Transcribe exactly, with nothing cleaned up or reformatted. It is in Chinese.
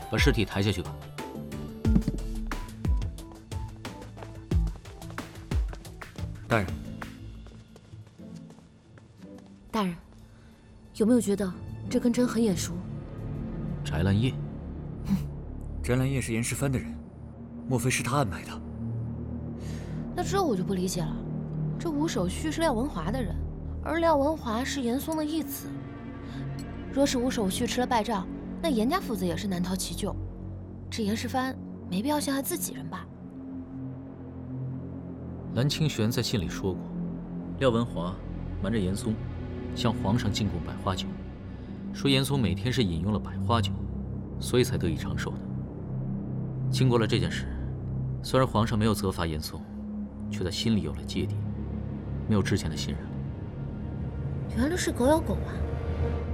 把尸体抬下去吧。 大人， 大人，有没有觉得这根针很眼熟？ 翟兰叶。 翟兰叶是严世蕃的人，莫非是他安排的？ 那这我就不理解了。这吴守旭是廖文华的人，而廖文华是严嵩的义子。若是吴守旭吃了败仗，那严家父子也是难逃其咎。这严世蕃没必要陷害自己人吧？ 蓝清玄在信里说过，廖文华瞒着严嵩，向皇上进贡百花酒，说严嵩每天是饮用了百花酒，所以才得以长寿的。经过了这件事，虽然皇上没有责罚严嵩，却在心里有了芥蒂，没有之前的信任了。 原来是狗咬狗啊！